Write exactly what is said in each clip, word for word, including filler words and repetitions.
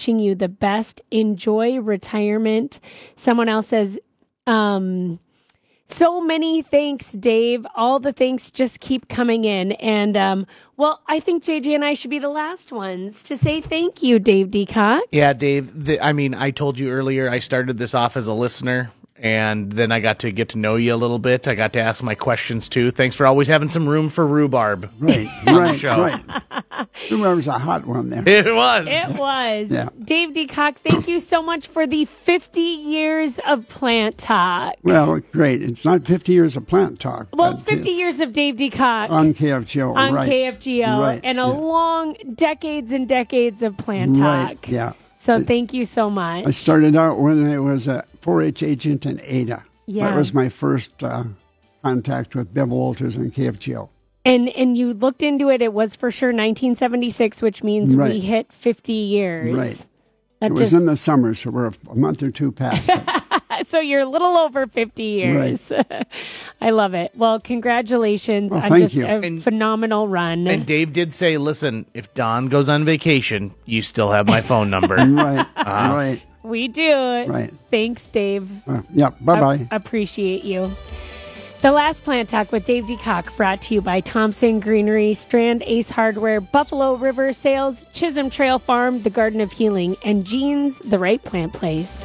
wishing you the best. Enjoy retirement. Someone else says, um, so many thanks, Dave. All the thanks just keep coming in. And, um, well, I think J J and I should be the last ones to say thank you, Dave Decock. Yeah, Dave. The, I mean, I told you earlier I started this off as a listener, and then I got to get to know you a little bit. I got to ask my questions, too. Thanks for always having some room for rhubarb. Right, right, right. Rhubarb's a hot one there. It was. It was. Yeah. Dave Decock, thank you so much for the fifty years of Plant Talk. Well, great. It's not fifty years of Plant Talk. Well, it's fifty it's years of Dave Decock. On K F G O, on right. K F G O. Right, and a yeah. long decades and decades of Plant Talk. Right, yeah. So thank you so much. I started out when I was a four H agent in Ada. Yeah. That was my first uh, contact with Bev Walters and K F G O. And and you looked into it, it was for sure nineteen seventy-six, which means right. we hit fifty years. Right. That it just... was in the summer, so we're a month or two past it. So you're a little over fifty years. Right. I love it. Well, congratulations well, on thank just you. a and, phenomenal run. And Dave did say, listen, if Don goes on vacation, you still have my phone number. Right, uh, right. We do. Right. Thanks, Dave. Uh, yeah, bye-bye. A- appreciate you. The Last Plant Talk with Dave Decock, brought to you by Thompson Greenery, Strand Ace Hardware, Buffalo River Sales, Chisholm Trail Farm, The Garden of Healing, and Jeans, The Right Plant Place.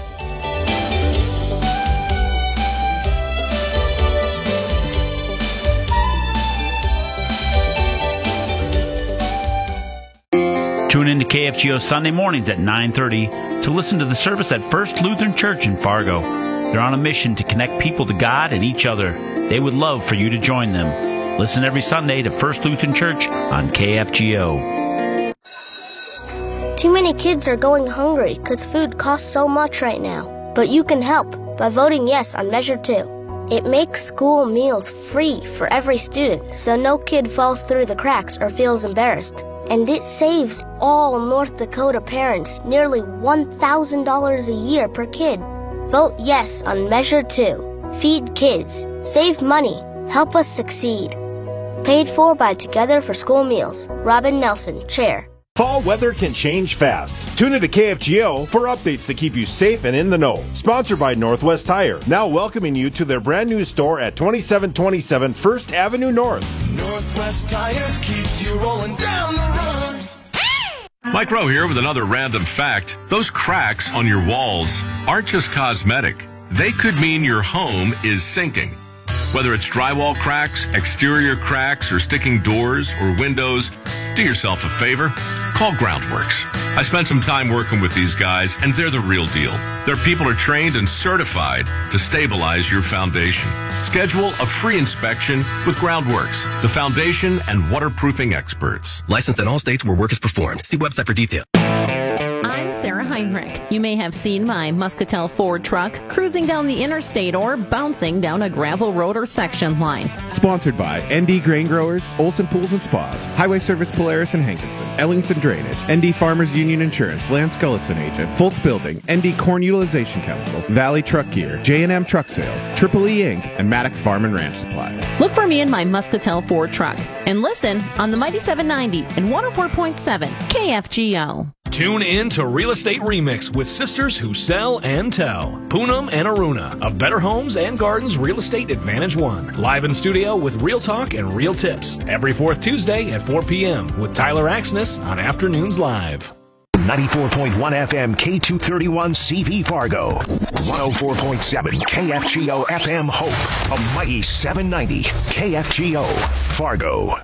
Tune in to K F G O Sunday mornings at nine thirty to listen to the service at First Lutheran Church in Fargo. They're on a mission to connect people to God and each other. They would love for you to join them. Listen every Sunday to First Lutheran Church on K F G O. Too many kids are going hungry because food costs so much right now. But you can help by voting yes on Measure two. It makes school meals free for every student, so no kid falls through the cracks or feels embarrassed. And it saves all North Dakota parents nearly one thousand dollars a year per kid. Vote yes on Measure two. Feed kids. Save money. Help us succeed. Paid for by Together for School Meals. Robin Nelson, Chair. Fall weather can change fast. Tune into K F G O for updates to keep you safe and in the know. Sponsored by Northwest Tire, now welcoming you to their brand new store at twenty-seven twenty-seven First Avenue North. Northwest Tire keeps you rolling down the road. Mike Rowe here with another random fact. Those cracks on your walls aren't just cosmetic. They could mean your home is sinking. Whether it's drywall cracks, exterior cracks, or sticking doors or windows, do yourself a favor. Call Groundworks. I spent some time working with these guys, and they're the real deal. Their people are trained and certified to stabilize your foundation. Schedule a free inspection with Groundworks, the foundation and waterproofing experts. Licensed in all states where work is performed. See website for details. I'm Sarah Heinrich. You may have seen my Muscatel Ford truck cruising down the interstate or bouncing down a gravel road or section line. Sponsored by N D Grain Growers, Olson Pools and Spas, Highway Service Polaris and Hankinson, Ellingson Drainage, N D Farmers Union Insurance, Lance Gullison Agent, Foltz Building, N D Corn Utilization Council, Valley Truck Gear, J and M Truck Sales, Triple E Incorporated, and Maddock Farm and Ranch Supply. Look for me in my Muscatel Ford truck and listen on the Mighty seven ninety and one oh four point seven K F G O. Tune in to Real Estate Remix with sisters who sell and tell. Poonam and Aruna of Better Homes and Gardens Real Estate Advantage One. Live in studio with real talk and real tips. Every fourth Tuesday at four p.m. with Tyler Axness on Afternoons Live. ninety-four point one F M K two thirty-one C V Fargo. one oh four point seven K F G O F M Hope. A mighty seven ninety K F G O Fargo.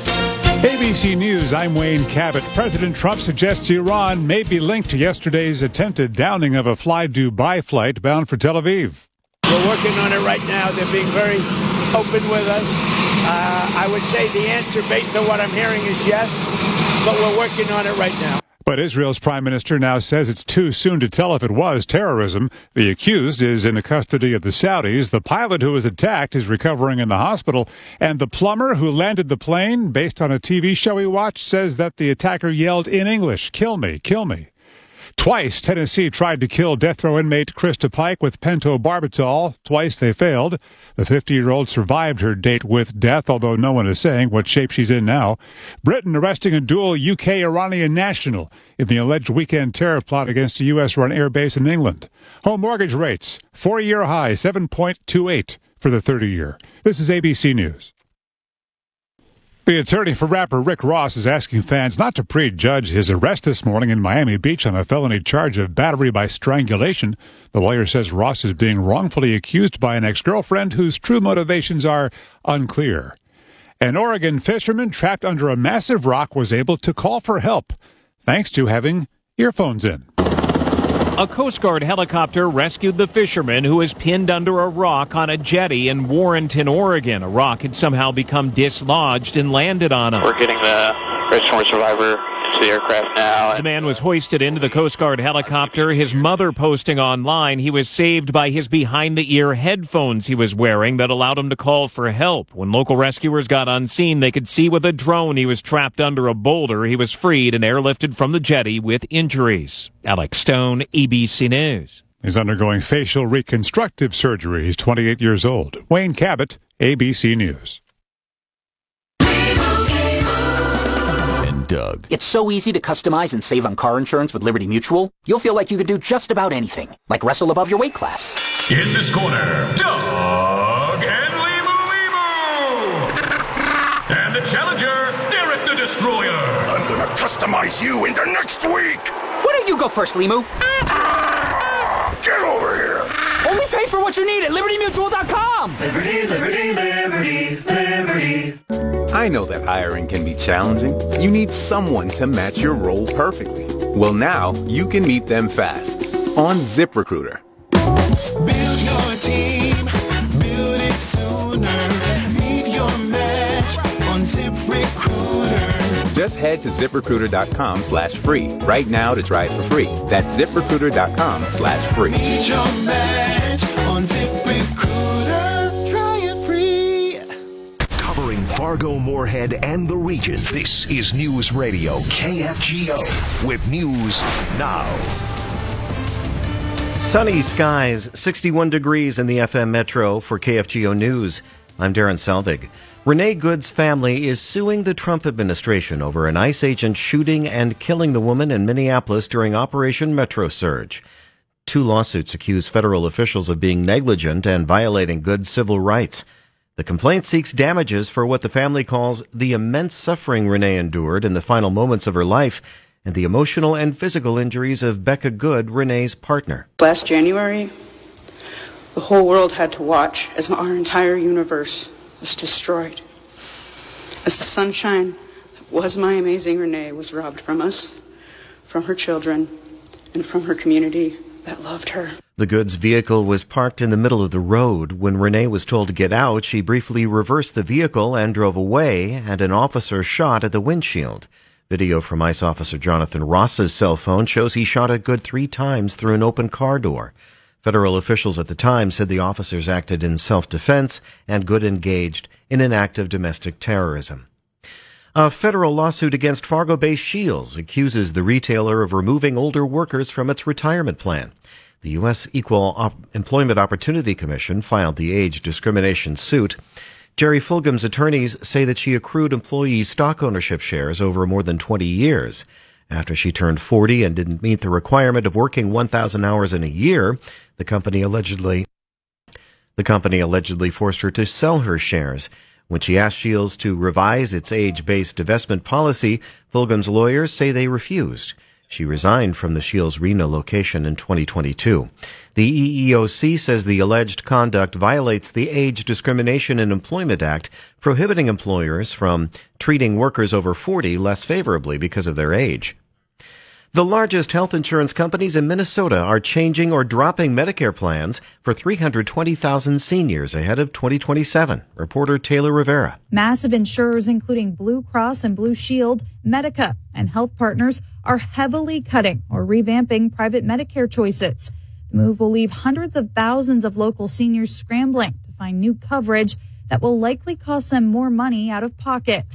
A B C News, I'm Wayne Cabot. President Trump suggests Iran may be linked to yesterday's attempted downing of a Fly Dubai flight bound for Tel Aviv. We're working on it right now. They're being very open with us. Uh, I would say the answer, based on what I'm hearing, is yes, but we're working on it right now. But Israel's prime minister now says it's too soon to tell if it was terrorism. The accused is in the custody of the Saudis. The pilot who was attacked is recovering in the hospital. And the plumber who landed the plane, based on a T V show he watched, says that the attacker yelled in English, "Kill me, kill me." Twice, Tennessee tried to kill death row inmate Krista Pike with pentobarbital. Twice they failed. The fifty-year-old survived her date with death, although no one is saying what shape she's in now. Britain arresting a dual U K-Iranian national in the alleged weekend terror plot against a U S-run airbase in England. Home mortgage rates, four-year high, seven point two eight for the thirty-year. This is A B C News. The attorney for rapper Rick Ross is asking fans not to prejudge his arrest this morning in Miami Beach on a felony charge of battery by strangulation. The lawyer says Ross is being wrongfully accused by an ex-girlfriend whose true motivations are unclear. An Oregon fisherman trapped under a massive rock was able to call for help thanks to having earphones in. A Coast Guard helicopter rescued the fisherman who was pinned under a rock on a jetty in Warrenton, Oregon. A rock had somehow become dislodged and landed on him. We're getting the rescue survivor into the aircraft now. The man was hoisted into the Coast Guard helicopter, his mother posting online he was saved by his behind-the-ear headphones he was wearing that allowed him to call for help. When local rescuers got on scene, they could see with a drone he was trapped under a boulder. He was freed and airlifted from the jetty with injuries. Alex Stone, A B C News. He's undergoing facial reconstructive surgery. He's twenty-eight years old. Wayne Cabot, A B C News. Doug. It's so easy to customize and save on car insurance with Liberty Mutual. You'll feel like you could do just about anything, like wrestle above your weight class. In this corner, Doug and Limu Limu. And the challenger, Derek the Destroyer. I'm gonna customize you into next week. Why don't you go first, Limu? Get over here. Only pay for what you need at Liberty Mutual dot com. Liberty, Liberty, Liberty, Liberty. I know that hiring can be challenging. You need someone to match your role perfectly. Well, now you can meet them fast on ZipRecruiter. Build your team, build it sooner. Meet your match on ZipRecruiter. Just head to ZipRecruiter dot com slash free right now to try it for free. That's ZipRecruiter dot com slash free. Meet your match on ZipRecruiter. Try it free. Covering Fargo, Moorhead, and the region, this is News Radio K F G O with news now. Sunny skies, sixty-one degrees in the F M Metro. For K F G O News, I'm Darren Selvig. Renee Good's family is suing the Trump administration over an ICE agent shooting and killing the woman in Minneapolis during Operation Metro Surge. Two lawsuits accuse federal officials of being negligent and violating Good's civil rights. The complaint seeks damages for what the family calls the immense suffering Renee endured in the final moments of her life and the emotional and physical injuries of Becca Good, Renee's partner. Last January, the whole world had to watch as our entire universe was destroyed. As the sunshine that was my amazing Renee was robbed from us, from her children, and from her community that loved her. The Goods vehicle was parked in the middle of the road. When Renee was told to get out, she briefly reversed the vehicle and drove away, and an officer shot at the windshield. Video from ICE Officer Jonathan Ross's cell phone shows he shot at Good three times through an open car door. Federal officials at the time said the officers acted in self-defense and Good engaged in an act of domestic terrorism. A federal lawsuit against Fargo-based Shields accuses the retailer of removing older workers from its retirement plan. The U S Equal Op- Employment Opportunity Commission filed the age discrimination suit. Jerry Fulgham's attorneys say that she accrued employee stock ownership shares over more than twenty years. After she turned forty and didn't meet the requirement of working one thousand hours in a year, the company allegedly the company allegedly forced her to sell her shares. When she asked Shields to revise its age-based divestment policy, Fulgham's lawyers say they refused. She resigned from the Shields Reno location in twenty twenty-two. The E E O C says the alleged conduct violates the Age Discrimination in Employment Act, prohibiting employers from treating workers over forty less favorably because of their age. The largest health insurance companies in Minnesota are changing or dropping Medicare plans for three hundred twenty thousand seniors ahead of twenty twenty-seven. Reporter Taylor Rivera. Massive insurers including Blue Cross and Blue Shield, Medica, and health partners are heavily cutting or revamping private Medicare choices. The move will leave hundreds of thousands of local seniors scrambling to find new coverage that will likely cost them more money out of pocket.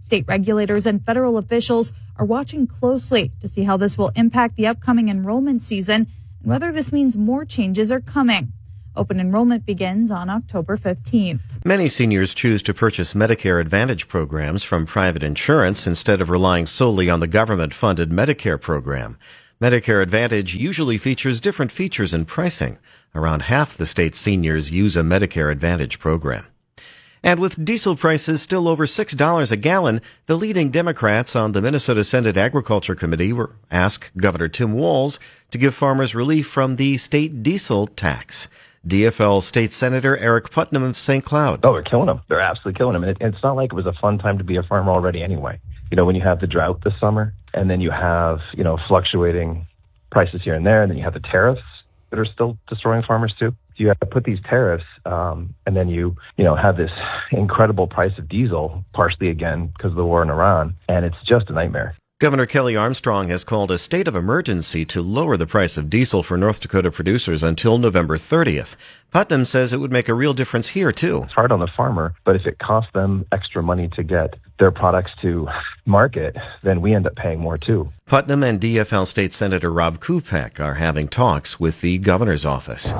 State regulators and federal officials are watching closely to see how this will impact the upcoming enrollment season and whether this means more changes are coming. Open enrollment begins on October fifteenth. Many seniors choose to purchase Medicare Advantage programs from private insurance instead of relying solely on the government-funded Medicare program. Medicare Advantage usually features different features and pricing. Around half the state's seniors use a Medicare Advantage program. And with diesel prices still over six dollars a gallon, the leading Democrats on the Minnesota Senate Agriculture Committee were asked Governor Tim Walz to give farmers relief from the state diesel tax. D F L State Senator Eric Putnam of Saint Cloud. Oh, they're killing them. They're absolutely killing them. And it, it's not like it was a fun time to be a farmer already anyway. You know, when you have the drought this summer, and then you have, you know, fluctuating prices here and there, and then you have the tariffs that are still destroying farmers too. You have to put these tariffs, um, and then you, you know, have this incredible price of diesel, partially again because of the war in Iran, and it's just a nightmare. Governor Kelly Armstrong has called a state of emergency to lower the price of diesel for North Dakota producers until November thirtieth. Putnam says it would make a real difference here, too. It's hard on the farmer, but if it costs them extra money to get their products to market, then we end up paying more, too. Putnam and D F L State Senator Rob Kupek are having talks with the governor's office.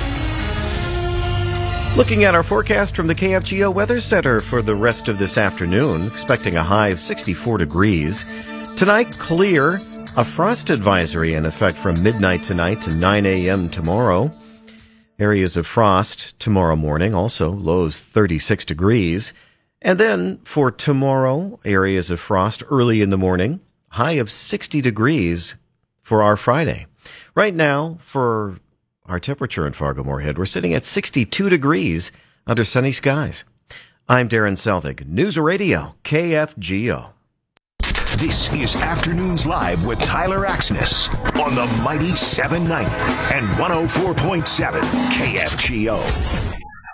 Looking at our forecast from the K F G O Weather Center for the rest of this afternoon, expecting a high of sixty-four degrees. Tonight, clear. A frost advisory in effect from midnight tonight to nine a.m. tomorrow. Areas of frost tomorrow morning, also lows thirty-six degrees. And then for tomorrow, areas of frost early in the morning, high of sixty degrees for our Friday. Right now, for our temperature in Fargo-Moorhead, we're sitting at sixty-two degrees under sunny skies. I'm Darren Selvig, News Radio, K F G O. This is Afternoons Live with Tyler Axness on the mighty seven ninety and one oh four point seven K F G O.